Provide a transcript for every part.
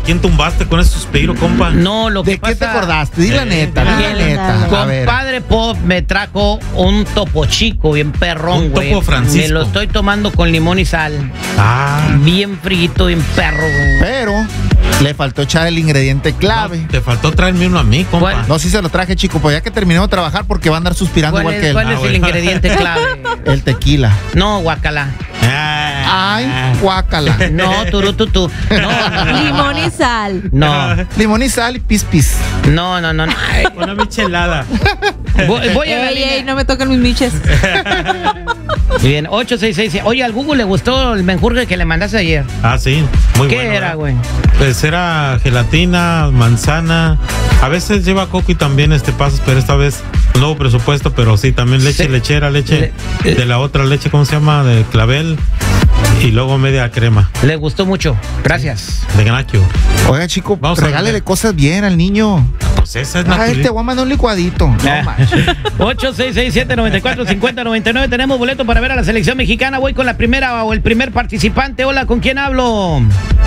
quién tumbaste con ese suspiro, compa? No, lo que ¿De pasa... qué te acordaste? Di la neta, di la neta. A ver. Compadre Pop me trajo un topo chico, bien perrón, güey. Un topo Francisco. Me lo estoy tomando con limón y sal. Ah. Bien frito, bien perro, güey. Pero le faltó echar el ingrediente clave. No, te faltó traerme uno a mí, compa. ¿Cuál? No, sí se lo traje, chico, pues ya que terminó de trabajar porque va a andar suspirando igual que él. ¿Cuál es el bueno. ingrediente clave? El tequila. No, guacala. Ay, guácala. No, turututú. No. Limón y sal. No. Limón y sal y pis. No. Ay, Una michelada. voy a la Ey, línea. no me tocan mis miches. Bien, 866. Oye, al Google le gustó el menjurje que le mandaste ayer. Ah, sí, muy ¿Qué bueno. era, ¿verdad? güey? Pues era gelatina, manzana. A veces lleva coco y también pasas, pero esta vez nuevo presupuesto, pero sí, también leche Sí. lechera, leche de la otra leche, ¿cómo se llama? De clavel. Y luego media crema Le gustó mucho. Gracias. de ganachio. Oiga, chico, Vamos a regálele ver. cosas bien al niño. Pues esa es Ay, natural. te voy a mandar un licuadito. No manches. 866-794-5099. Tenemos boleto para ver a la selección mexicana. Voy con la primera o el primer participante. Hola, ¿con quién hablo?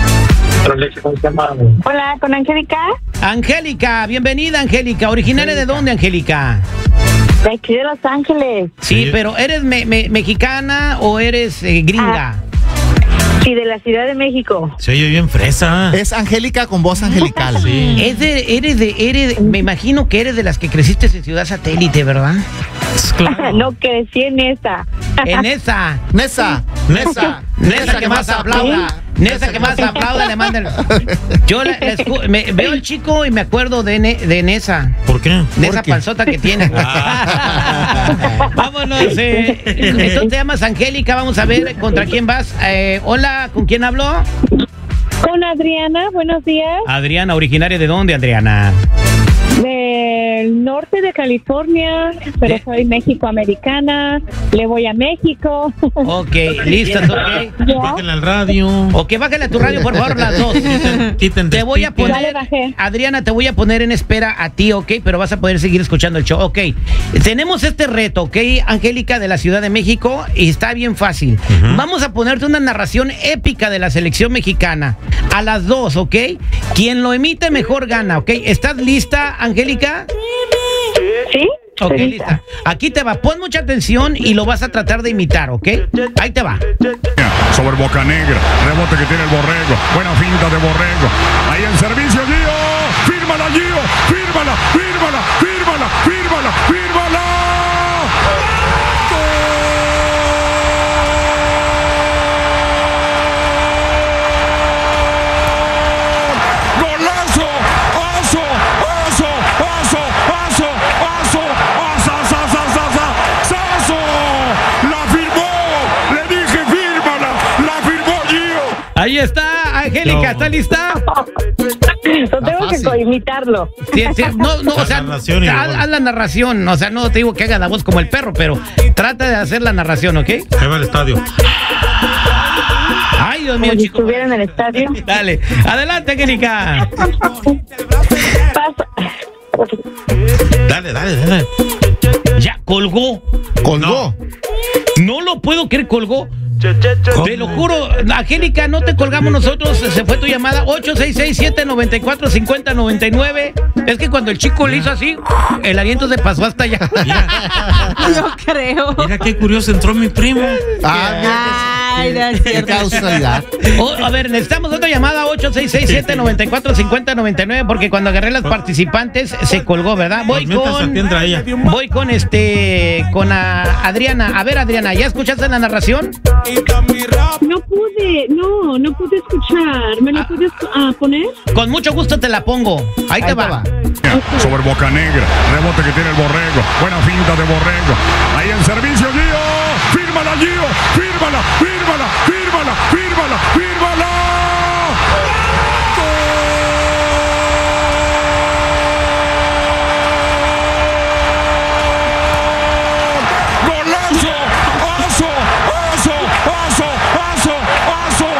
Hola, ¿con Angélica? Angélica, bienvenida, Angélica. ¿Originaria de dónde, Angélica? De aquí de Los Ángeles. Sí, Sí. pero ¿eres mexicana o eres gringa? Sí, de la Ciudad de México. Se oye bien fresa. Es Angélica con voz angelical. Sí. Me imagino que eres de las que creciste en Ciudad Satélite, ¿verdad? Claro. No crecí en esa. En esa. Nesa Nesa que más aplauda. Nesa que más aplauda, le mandan. Yo veo al chico y me acuerdo de Nesa. ¿Por qué? De esa panzota que tiene. Vámonos. Tú te llamas Angélica. Vamos a ver contra quién vas. Hola, ¿con quién hablo? Con Adriana, buenos días. Adriana, ¿originaria de dónde, Adriana? Del norte de California, pero soy mexicoamericana. Le voy a México. Ok, listas, ok. Bájale al radio. Ok, bájale a tu radio, por favor, las dos. Quiten Te voy a speaker. Ya le poner, bajé. Adriana, te voy a poner en espera a ti, ok, pero vas a poder seguir escuchando el show, ok. Tenemos este reto, ok, Angélica, de la Ciudad de México, y está bien fácil. Vamos a ponerte una narración épica de la selección mexicana, a las dos, ok. Quien lo emite mejor gana, ok. ¿Estás lista, Angélica? ¿Sí? Ok, Estoy lista. Aquí te va, pon mucha atención y lo vas a tratar de imitar, ok. Ahí te va. Sobre Boca Negra, rebote que tiene el Borrego, buena finta de Borrego, ahí en servicio Gio, fírmala Gio, fírmala, fírmala, fírmala, fírmala, fírmala. ¡Gol! ¡Golazo! ¡Oso! ¡Oso! ¡Oso! ¡Oso! ¡Oso! ¡Oso! ¡La firmó! ¡Le dije fírmala! ¡La firmó Gio! Ahí está, Angélica, No. ¿está lista? No tengo que fácil. imitarlo. Sí, no, o La sea, narración y haz, luego- haz la narración, o sea, no te digo que hagas la voz como el perro, pero trata de hacer la narración, ¿ok? Ahí va el estadio. Ay, Dios mío, Como si chico. estuviera en el estadio. Dale, adelante, Angélica. Pasa. Dale. Ya, colgó. Colgó. No lo puedo creer, colgó. Te lo juro, Angélica, no te colgamos nosotros, se fue tu llamada. 866-794-5099. Es que cuando el chico le hizo así, el aliento se pasó hasta allá. Yo creo. Mira qué curioso, entró mi primo. Ay, no es Qué cierto. causalidad. A ver, necesitamos otra llamada, 866-794-5099, porque cuando agarré las participantes se colgó, ¿verdad? Voy Mientras con atienda a ella. Adriana. A ver, Adriana, ¿ya escuchaste la narración? No pude escuchar. ¿Me lo puedes poner? Con mucho gusto te la pongo. Ahí te va. Sobre Boca Negra, rebote que tiene el Borrego, buena finta de Borrego, ahí en servicio Gio, fírmala Gio, fírmala, fírmala, fírmala, fírmala, fírmala. ¡Gol! ¡Golazo! ¡Oso! ¡Oso! ¡Oso! ¡Oso! ¡Oso!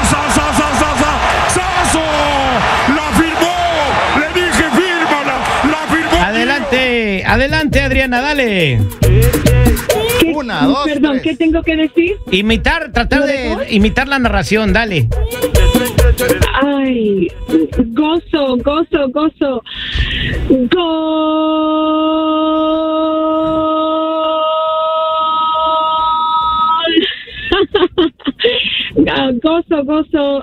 ¡Oso! ¡La firmó! ¡Le dije fírmala! ¡La firmó! Adelante, Adriana, dale. Una, dos, Perdón, tres. ¿qué tengo que decir? Tratar de imitar la narración, dale. Ay, gozo. Gozo.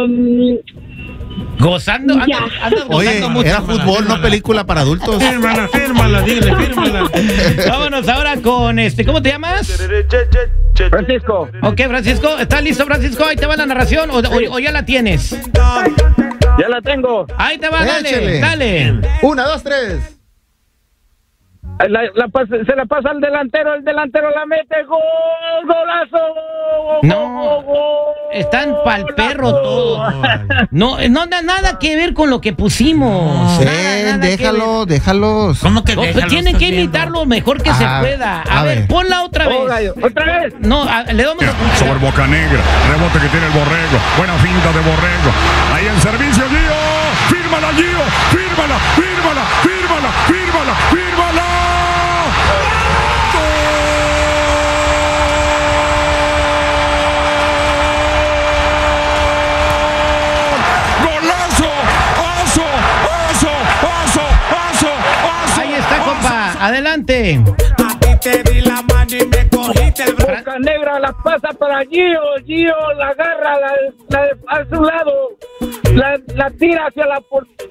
Gozando. Ya. Andas Oye, gozando mucho. era fútbol, no película para adultos. Fírmala, dile, fírmala. Vámonos ahora con ¿cómo te llamas? Francisco. Ok, Francisco, ¿estás listo, Francisco? Ahí te va la narración o ya la tienes. Ya la tengo. Ahí te va, Échele. dale. 1, 2, 3. Se la pasa al delantero, el delantero la mete, golazo. No, están pa'l perro todos. No, nada que ver con lo que pusimos. Nada que Déjalos. ¿Cómo que ver. déjalo? Pues tienen ¿Estás que viendo? imitar lo mejor que se pueda. A ver, ponla otra vez. ¿Otra vez? No, le damos Sobre Bocanegra, rebote que tiene el Borrego, buena finta de Borrego, ahí en servicio Gio, fírmala Gio, fírmala. ¡Golazo! ¡Oso! Ahí está, compa. Adelante. Boca Negra la pasa para Gio la agarra a su lado, la tira hacia la